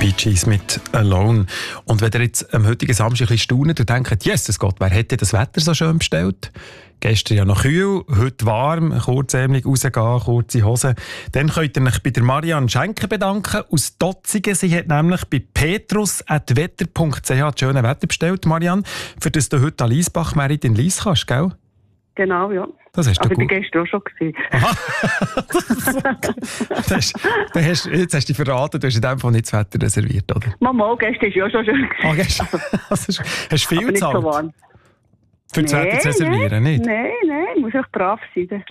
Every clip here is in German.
Bee Gees mit «Alone». Und wenn ihr jetzt am heutigen Samstag ein bisschen staunt und denkt, Jesus Gott, wer hätte das Wetter so schön bestellt? Gestern ja noch kühl, heute warm, kurzärmlich rausgehen, kurze Hosen. Dann könnt ihr euch bei der Marianne Schenker bedanken aus Dotzigen. Sie hat nämlich bei petrus@wetter.ch das schöne Wetter bestellt, Marianne, für das du heute an Liesbach-Merit in Lies kannst, gell? Genau, ja. Das hast du aber gut. ich war gestern auch schon. Aha. Jetzt hast du dich verraten, du hast in dem Fall nicht das Wetter reserviert, oder? Mama, gestern war ja schon schön. Ah, gestern. Hast du viel aber nicht gezahlt? so warm. Für das Wetter zu reservieren, nicht? Nein, muss echt brav sein.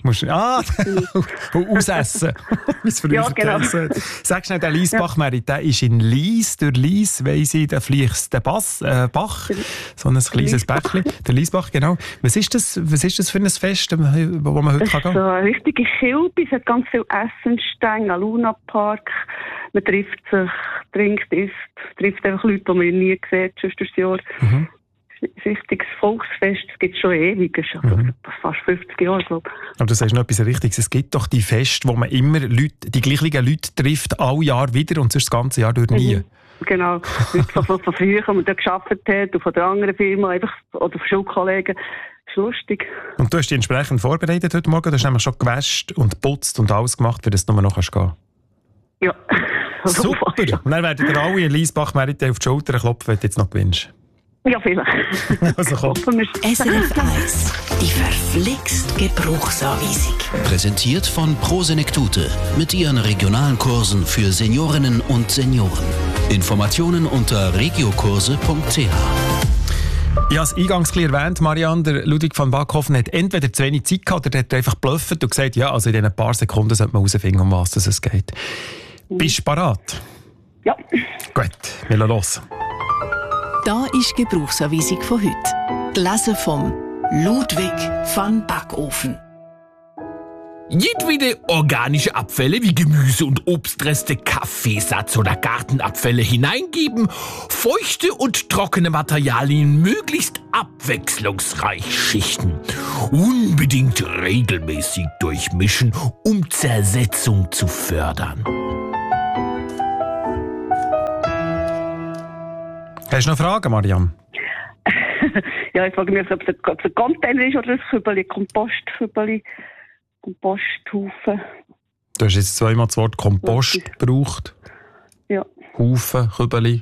Ausessen. Wie es früher Ja, genau. Sag schnell, der Liesbach-Merit, der ist in Lies. Durch Lies, weiss ich, da fließt der Bach. So ein kleines Bächli. Der Liesbach, genau. Was ist das für ein Fest, wo man heute gehen kann? Es ist so eine richtige Kilbe. Es hat ganz viele Essensstände, ein Luna-Park. Man trifft sich, trinkt, isst. Trifft einfach Leute, die man nie sieht, sonst durchs Jahr. Mhm. Ein richtiges Volksfest, das gibt es schon ewig, fast 50 Jahre, glaube ich. Aber du sagst noch etwas Richtiges. Es gibt doch die Feste, wo man immer die gleichen Leute trifft, alle Jahr wieder und sonst das ganze Jahr durch nie. Genau. Leute von früher, die man da gearbeitet hat, und von der anderen Firma, einfach, oder von Schulkollegen. Das ist lustig. Und du hast dich entsprechend vorbereitet heute Morgen. Du hast nämlich schon gewäscht und putzt und alles gemacht, für das du nur noch gehen kannst. Ja. Super. Und dann werden dir alle in Liesbach-Merit auf die Schulter klopfen, wenn du jetzt noch gewinnst. Ja, vielleicht. Also komm. SRF 1, die verflixt Gebrauchsanweisung. Präsentiert von Prosenektute mit ihren regionalen Kursen für Seniorinnen und Senioren. Informationen unter regiokurse.ch. Ich habe es eingangs erwähnt, Marianne, der Ludwig van Backhofen hat entweder zu wenig Zeit gehabt oder hat einfach geblufft und gesagt, ja, also in diesen paar Sekunden sollte man herausfinden, um was es geht. Bist du bereit? Ja. Gut, wir lassen los. Da ist die Gebrauchsanweisung von heute. Gelesen vom Ludwig van Backofen. Jedwede organische Abfälle wie Gemüse- und Obstreste, Kaffeesatz oder Gartenabfälle hineingeben, feuchte und trockene Materialien möglichst abwechslungsreich schichten. Unbedingt regelmäßig durchmischen, um Zersetzung zu fördern. Hast du noch Fragen, Marianne? Ja, ich frage mich, ob es ein Container ist oder ein Kübeli, Komposthaufen. Du hast jetzt zweimal das Wort Kompost gebraucht. Ja. Haufen, Kübeli.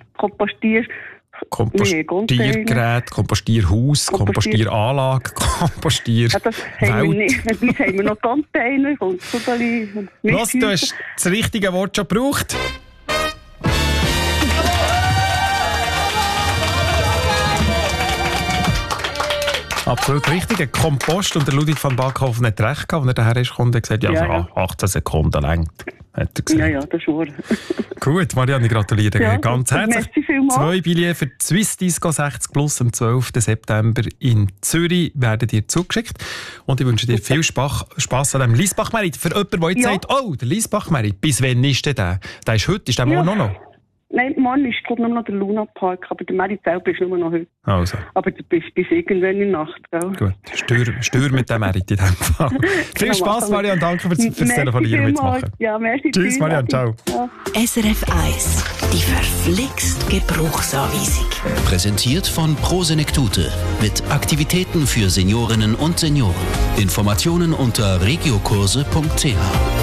Kompostiergerät, Kompostierhaus, Kompostieranlage, Kompostierwelt. Ja, das haben wir nicht. Jetzt haben wir noch Container und Kübeli. Was, du hast das richtige Wort schon gebraucht? Absolut richtig. Ein Kompost. Und der Ludwig van Backhofen hat recht gehabt, als er daher ist, und hat gesagt, ja. 18 Sekunden lang. Hat er gesagt. Ja, das ist wahr. Gut, Marianne, ich gratuliere dir ganz herzlich. 2 Billets für die Swiss Disco 60 Plus am 12. September in Zürich werden dir zugeschickt. Und ich wünsche dir viel Spass an dem Liesbach-Merit. Für jemanden, der jetzt sagt, oh, der Liesbach-Merit, bis wann ist der? Der ist heute, ist der morgen noch? Nein, morgen ist nur noch der Luna-Park, aber der Merit selber ist nur noch heute. Also. Aber du bist bis irgendwann in der Nacht, gell? Gut, stör mit dem Merit in dem Fall. Viel Spass, Marianne, danke fürs Telefonieren mitzumachen. Ja, merci. Tschüss, Marianne, ciao. Ja. SRF 1, die verflixt Gebrauchsanweisung. Präsentiert von Prosenektute mit Aktivitäten für Seniorinnen und Senioren. Informationen unter regiokurse.ch.